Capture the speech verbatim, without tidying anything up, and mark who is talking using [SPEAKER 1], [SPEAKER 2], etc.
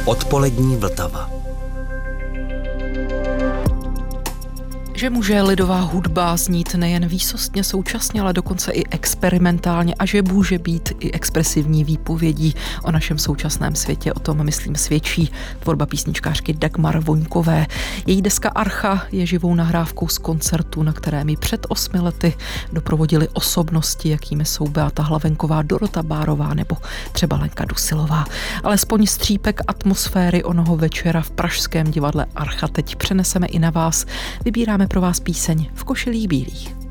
[SPEAKER 1] Odpolední Vltava.
[SPEAKER 2] Že může lidová hudba znít nejen výsostně současně, ale dokonce i experimentálně a že může být i expresivní výpovědí o našem současném světě. O tom, myslím, svědčí tvorba písničkářky Dagmar Voňkové. Její deska Archa je živou nahrávkou z koncertu, na které mi před osmi lety doprovodili osobnosti, jakými jsou Beata Hlavenková, Dorota Bárová nebo třeba Lenka Dusilová. Alespoň střípek atmosféry onoho večera v pražském divadle Archa teď přeneseme i na vás. Vybíráme pro vás píseň V košilích bílých.